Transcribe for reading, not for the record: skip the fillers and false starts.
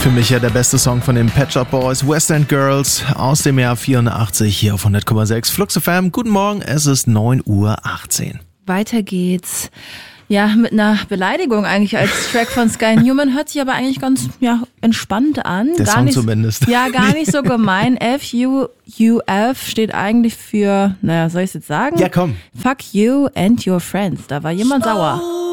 Für mich ja der beste Song von den Pet Shop Boys, West End Girls aus dem Jahr 84 hier auf 100,6 Flux FM. Guten Morgen, es ist 9:18 Uhr. Weiter geht's. Ja, mit einer Beleidigung eigentlich als Track von Sky Newman. Hört sich aber eigentlich ganz entspannt an. Der Song zumindest. Ja, gar nicht so gemein. FUUF steht eigentlich für, soll ich es jetzt sagen? Ja, komm. Fuck you and your friends. Da war jemand sauer.